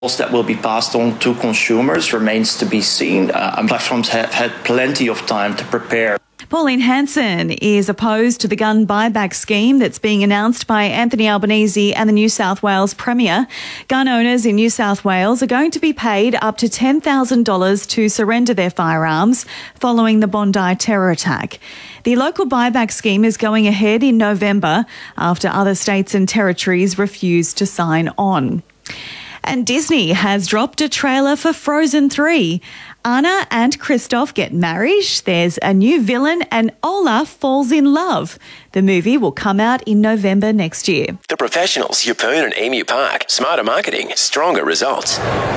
that will be passed on to consumers remains to be seen. Platforms have had plenty of time to prepare. Pauline Hanson is opposed to the gun buyback scheme that's being announced by Anthony Albanese and the New South Wales Premier. Gun owners in New South Wales are going to be paid up to $10,000 to surrender their firearms following the Bondi terror attack. The local buyback scheme is going ahead in November after other states and territories refused to sign on. And Disney has dropped a trailer for Frozen 3. Anna and Kristoff get married, there's a new villain, and Olaf falls in love. The movie will come out in November next year. The Professionals, Yeppoon and Emu Park. Smarter marketing, stronger results.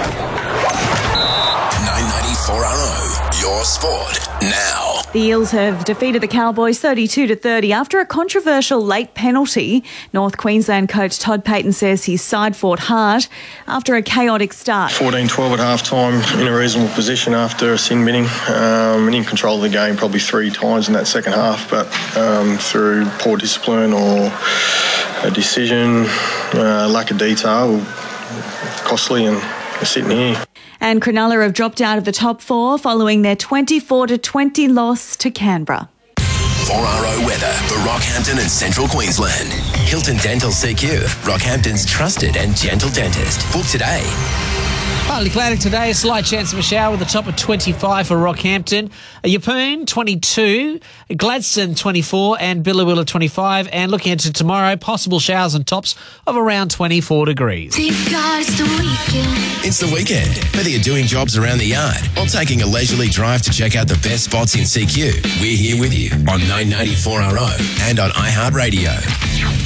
994RO, your sport now. The Eels have defeated the Cowboys 32-30 after a controversial late penalty. North Queensland coach Todd Payton says his side fought hard after a chaotic start. 14-12 at half-time in a reasonable position after a sin binning. In control of the game probably 3 times in that second half, but through poor discipline or a decision, lack of detail, costly, and we're sitting here. And Cronulla have dropped out of the top 4 following their 24-20 loss to Canberra. 4RO weather for Rockhampton and Central Queensland. Hilton Dental CQ, Rockhampton's trusted and gentle dentist. Book today. Partly cloudy today, a slight chance of a shower with a top of 25 for Rockhampton. Yeppoon, 22, Gladstone, 24, and Billawilla, 25. And looking into tomorrow, possible showers and tops of around 24 degrees. It's the weekend. Whether you're doing jobs around the yard or taking a leisurely drive to check out the best spots in CQ, we're here with you on 994RO and on iHeartRadio.